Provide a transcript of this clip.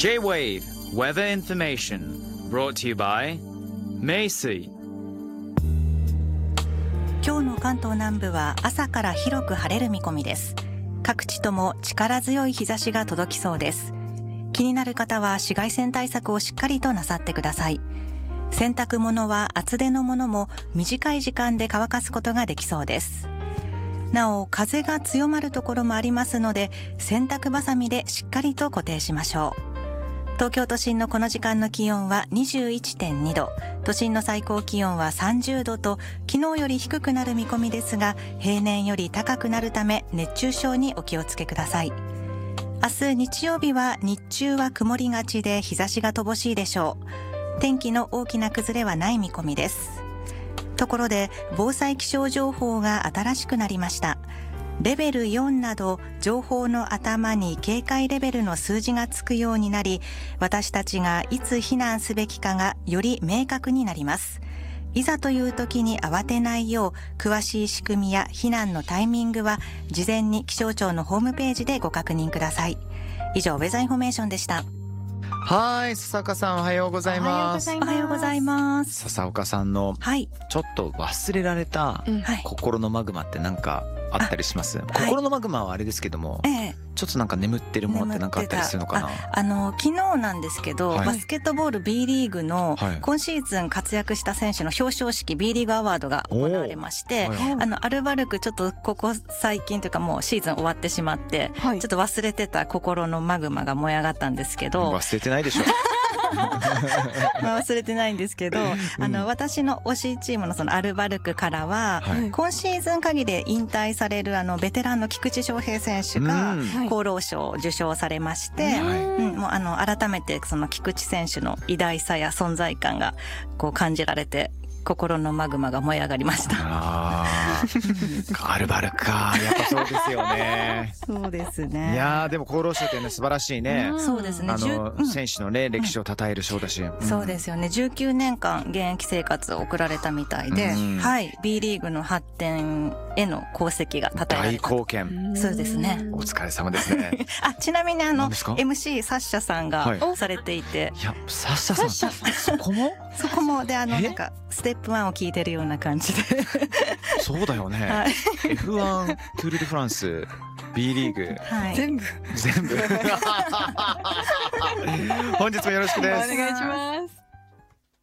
J-Wave Weather Information brought to you by 名水。 今日の関東南部は朝から広く晴れる見込みです。各地とも力強い日差しが届きそうです。気になる方は紫外線対策をしっかりとなさってください。洗濯物は厚手のものも短い時間で乾かすことができそうです。なお風が強まるところもありますので、洗濯バサミでしっかりと固定しましょう。東京都心のこの時間の気温は 21.2 度、都心の最高気温は30度と昨日より低くなる見込みですが、平年より高くなるため熱中症にお気をつけください。明日日曜日は日中は曇りがちで日差しが乏しいでしょう。天気の大きな崩れはない見込みです。ところで防災気象情報が新しくなりました。レベル4など情報の頭に警戒レベルの数字がつくようになり、私たちがいつ避難すべきかがより明確になります。いざという時に慌てないよう、詳しい仕組みや避難のタイミングは事前に気象庁のホームページでご確認ください。以上ウェザーインフォメーションでした。 はい、笹岡さんおはようございます。 おはようございます。 笹岡さんのちょっと忘れられた心のマグマってなんかあったりします？心のマグマはあれですけども、ちょっとなんか眠ってるものってなんかあったりするのかな？ 昨日なんですけど、バスケットボール B リーグの今シーズン活躍した選手の表彰式 B リーグアワードが行われまして、アルバルクちょっとここ最近というかもうシーズン終わってしまって、ちょっと忘れてた心のマグマが燃え上がったんですけど、 忘れてないでしょ忘れてないんですけど、私の推しチームのそのアルバルクからは、今シーズン限りで引退されるベテランの菊池翔平選手が功労賞を受賞されまして、もう改めてその菊池選手の偉大さや存在感がこう感じられて、心のマグマが燃え上がりました。 アルバルクか、やっぱそうですよね。 そうですね。 いやでも功労賞ってね、素晴らしいね。 そうですね。 選手のね歴史を称える賞だし、 そうですよね。19年間現役生活を送られたみたいで、B リーグの発展への功績が称えられた。 大貢献。 そうですね。 お疲れ様ですね。 ちなみにMC サッシャさんがされていて、 いやサッシャさんそこもでなんかステップ1を聞いてるような感じでそうだよね、F1 トゥール・ド・フランス B リーグ、 全部本日もよろしくです。 お願いします。